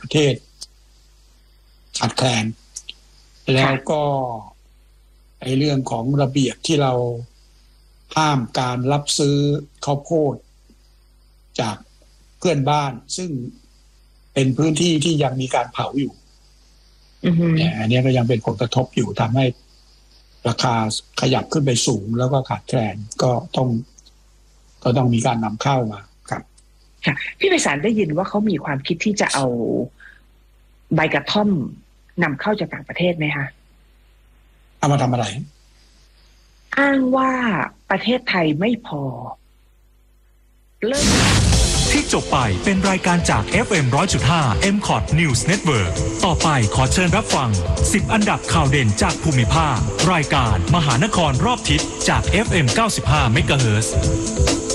ประเทศขาดแคลนแล้วก็ไอ้เรื่องของระเบียบที่เราห้ามการรับซื้อข้าวโพดจากเพื่อนบ้านซึ่งเป็นพื้นที่ที่ยังมีการเผาอยู่เนี่ยอันนี้ก็ยังเป็นผลกระทบอยู่ทำให้ราคาขยับขึ้นไปสูงแล้วก็ขาดแคลนก็ต้องมีการนำเข้ามาครับค่ะพี่ไพศาลได้ยินว่าเขามีความคิดที่จะเอาใบกระท่อมนำเข้าจากต่างประเทศไหมคะเอามาทำอะไรอ้างว่าประเทศไทยไม่พอเริ่มที่จบไปเป็นรายการจาก FM 100.5 MCOT News Network ต่อไปขอเชิญรับฟัง10อันดับข่าวเด่นจากภูมิภาครายการมหานครรอบทิศจาก FM 95 MHz